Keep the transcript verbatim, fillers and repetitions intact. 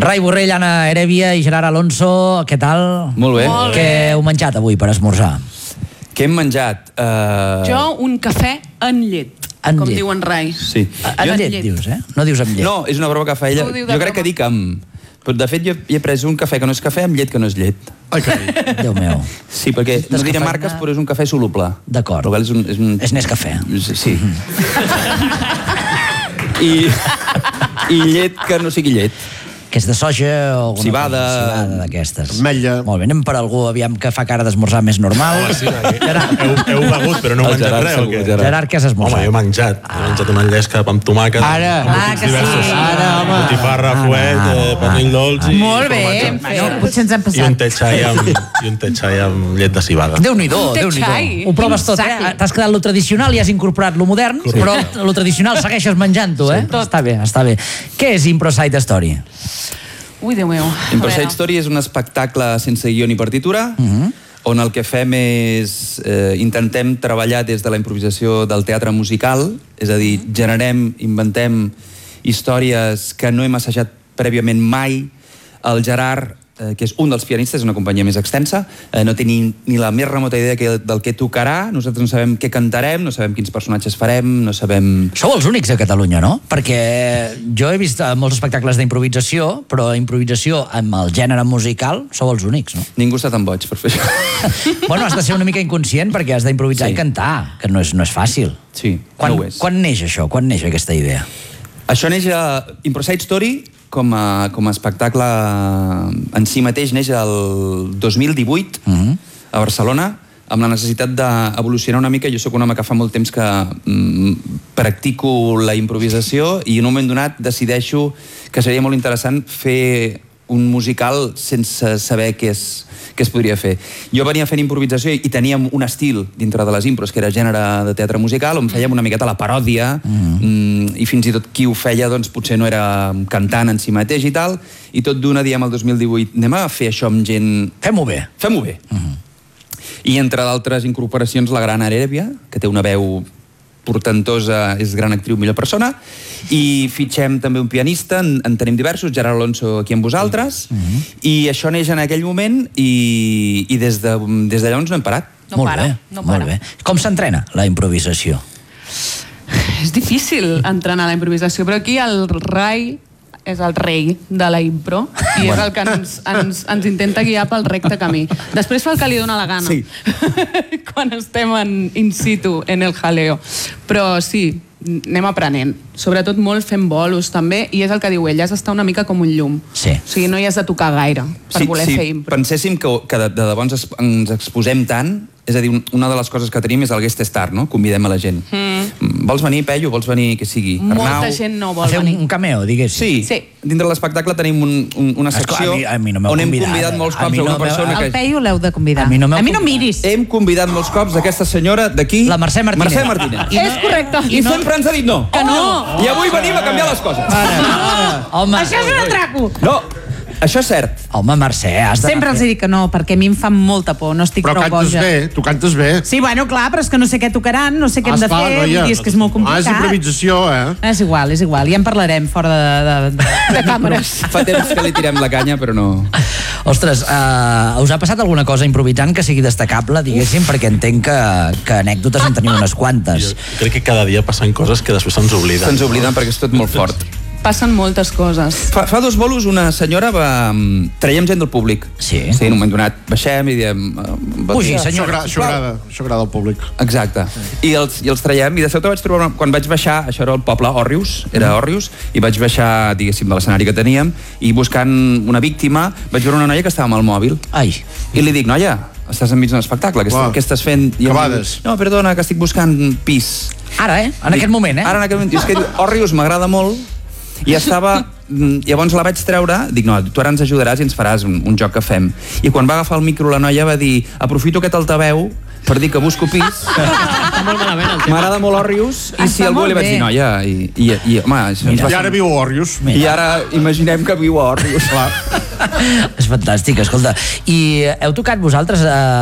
Rai Borrell, Anna Heredia i Gerard Alonso, què tal? Molt bé. Molt Què heu menjat avui per esmorzar? Què hem menjat? Uh... Jo un cafè en llet, En com llet. diu en Rai. Sí. En Jo- llet, dius, eh? No dius amb llet. No, és una broma que fa ella. No ho diu de Jo crec broma. que dic amb... Però de fet jo hi he pres un cafè que no és cafè amb llet que no és llet. Ai, carai. Déu meu. Sí, perquè no diré Descafeïna- marques, però és un cafè soluble. D'acord. Per la qual És, un, és, un... És Nescafè. Sí. I, I llet que no sigui llet. Que és de soja o alguna Civada. cosa? Civada d'aquestes. Ametlla. Molt bé, anem per algú, aviam, que fa cara d'esmorzar més normal. Home, sí, heu, heu begut, però no heu El menjat Gerard res, o segur, què? Gerard. Gerard, què has esmorzat? Home, jo he menjat. He menjat una llesca amb tomàquet. Ara. Clar que sí. Ara, home. Botifarra, Ara, fuet, ara, eh, pernil dolç i... Molt bé, formatge. no, potser ens hem I un passat. te chai amb, i un te chai amb llet de cibada. Déu-n'hi-do, Un te Déu-n'hi-do. chai. Ho proves tot, Quin eh? sac. T'has quedat lo tradicional i has incorporat lo modern, Correcte. però lo tradicional segueixes menjant-ho, eh? Està bé, està bé. Què és Impro Side Story? Ui, Déu meu. Impersonate A veure. Story és un espectacle sense guió ni partitura, Mhm. on el que fem és... Eh, intentem treballar des de la improvisació del teatre musical, és a dir, generem, inventem històries que no hem assajat prèviament mai. El Gerard, eh, que és un dels pianistes, és una companyia més extensa, eh, no té ni, ni la més remota idea que, del que tocarà, nosaltres no sabem què cantarem, no sabem quins personatges farem, no sabem... Sou els únics a Catalunya, no? Perquè jo he vist eh, molts espectacles d'improvisació, però improvisació amb el gènere musical sou els únics, no? Ningú està tan boig per fer això. Bueno, has de ser una mica inconscient perquè has d'improvisar Sí. i cantar, que no és, no és fàcil. Sí, Quan, no ho és. quan neix això? Quan neix aquesta idea? Això neix a... Impersonate Story, com a, com a espectacle en si mateix, neix el dos mil divuit Mhm. a Barcelona, amb la necessitat d'evolucionar una mica. Jo sóc un home que fa molt temps que mm, practico la improvisació i en un moment donat decideixo que seria molt interessant fer un musical sense saber què es, què es podria fer. Jo venia fent improvisació i teníem un estil dintre de les impros, que era gènere de teatre musical, on fèiem una miqueta la paròdia, mm, i fins i tot qui ho feia doncs, potser no era cantant en si mateix i tal, i tot d'una diem el dos mil divuit, anem a fer això amb gent... Fem-ho bé. Fem-ho bé. I entre d'altres incorporacions, la gran Heredia, que té una veu portentosa, és gran actriu, millor persona, i fitxem també un pianista, en, en tenim diversos, Gerard Alonso aquí amb vosaltres, i això neix en aquell moment i, i des de, des de llavors no hem parat. No molt para, bé, no molt para. bé. Com s'entrena la improvisació? És difícil entrenar la improvisació, però aquí el Rai és el rei de la impro i és el que ens, ens, ens intenta guiar pel recte camí. Després fa el que li dóna la gana. Sí. Quan estem en in situ, en el jaleo. Però sí, anem aprenent. Sobretot molt fent bolos també, i és el que diu ell, has d'estar una mica com un llum. Sí. O sigui, no hi has de tocar gaire per Sí, voler sí, fer impro. penséssim que, que de, de debò ens, ens exposem tant, és a dir, un- una de les coses que tenim és el guest star, no? Convidem a la gent. Mm. Vols venir, Pello? Vols venir, que sigui? Molta gent no vol Fer un, venir. un cameo, diguéssim. Sí, Sí. dintre de l'espectacle tenim un, un, una Esclar, secció a mi- a mi no m'heu on hem convidat. convidat molts A cops mi a no una m'heu- persona El que... Peyu l'heu de convidar. A mi no m'heu a mi no convidat. miris. Hem convidat molts cops aquesta senyora d'aquí... La Mercè Martínez. Mercè Martínez. I és correcte. I, sempre ens ha dit no. Que no. I avui venim a canviar les coses. Home, Això és un atraco. No, això és cert. home, Mercè, has de... Sempre els dic que no, perquè a mi em fa molta por, no estic Però prou cantes boja. bé, tu cantes bé. Sí, bueno, clar, però és que no sé què tocaran, no sé què hem de Esclar, fer, noia. vull dir, és que és molt Ah, complicat. és improvisació, eh? És igual, és igual, ja en parlarem fora de, de, de, De càmeres. Fa temps que li tirem la canya, però no... Ostres, uh, us ha passat alguna cosa improvisant que sigui destacable, diguéssim, perquè entenc que, que anècdotes en teniu unes quantes. Jo crec que cada dia passen coses que després se'ns obliden. Se'ns obliden perquè és tot molt fort. Passen moltes coses. Fa, fa dos bolos una senyora va... Traiem gent del públic. Sí. Sí, en un moment donat baixem i diem... eh, Pugi, Això senyor. agrada, això agrada, això agrada al públic. Exacte. I els, I els traiem, i de sobte vaig trobar... Una, quan vaig baixar, això era el poble Òrrius, era Òrrius, i vaig baixar, diguéssim, de l'escenari que teníem, i buscant una víctima, vaig veure una noia que estava amb el mòbil. Ai, I li dic, noia, estàs enmig d'un espectacle, què, Clar. què estàs fent? I em Acabades. diu, no, perdona, que estic buscant pis. ara, eh? En aquest moment, eh? Ara en aquest moment. I és que diu, Òrrius m'agrada molt, i estava... mm, Llavors la vaig treure, dic, no, tu ara ens ajudaràs i ens faràs un, un joc que fem. I quan va agafar el micro la noia va dir, aprofito aquest altaveu per dir que busco pis. M'agrada molt Òrrius, i si Està algú molt li vaig bé. dir, noia, i, i, i home, això ens va I ara viu a Òrrius. I ara imaginem que viu a Òrrius. Clar. És fantàstic, escolta. I heu tocat vosaltres... Eh,